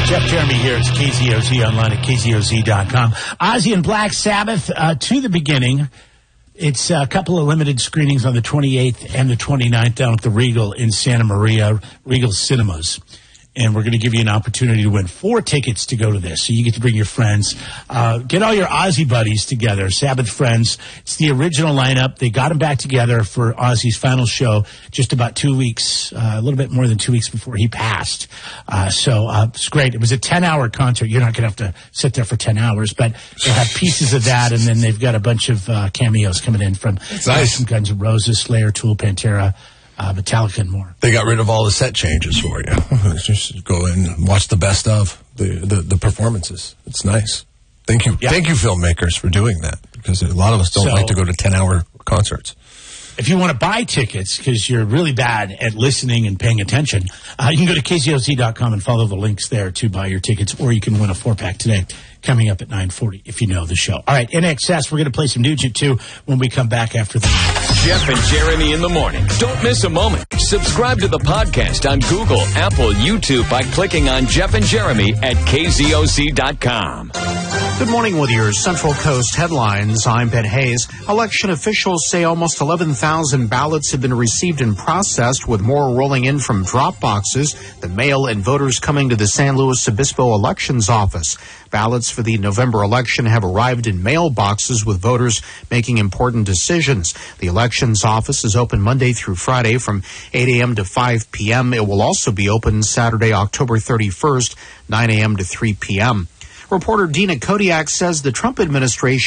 Jeff Jeremy here. It's KZOZ online at KZOZ.com. Ozzy and Black Sabbath, to the beginning. It's a couple of limited screenings on the 28th and the 29th down at the Regal in Santa Maria, Regal Cinemas. And we're going to give you an opportunity to win 4 tickets to go to this. So you get to bring your friends. Get all your Ozzy buddies together, Sabbath friends. It's the original lineup. They got them back together for Ozzy's final show just about 2 weeks, a little bit more than 2 weeks before he passed. So it's great. It was a 10-hour concert. You're not going to have to sit there for 10 hours, but they'll have pieces of that, and then they've got a bunch of cameos coming in from Guns N' Roses, Slayer, Tool, Pantera, Metallica, and more. They got rid of all the set changes for you. Just go in and watch the best of the performances. It's nice. Thank you. Yeah. Thank you, filmmakers, for doing that, because a lot of us don't like to go to 10-hour concerts. If you want to buy tickets, because you're really bad at listening and paying attention, you can go to KZOZ.com and follow the links there to buy your tickets, or you can win a 4-pack today, coming up at 9:40 if you know the show. All right, NXS, we're going to play some Nugent, too, when we come back after that. Jeff and Jeremy in the morning. Don't miss a moment. Subscribe to the podcast on Google, Apple, YouTube by clicking on Jeff and Jeremy at KZOZ.com. Good morning with your Central Coast headlines. I'm Ben Hayes. Election officials say almost 11,000 ballots have been received and processed, with more rolling in from drop boxes than mail and voters coming to the San Luis Obispo Elections Office. Ballots for the November election have arrived in mailboxes, with voters making important decisions. The Elections Office is open Monday through Friday from 8 a.m. to 5 p.m. It will also be open Saturday, October 31st, 9 a.m. to 3 p.m. Reporter Dina Kodiak says the Trump administration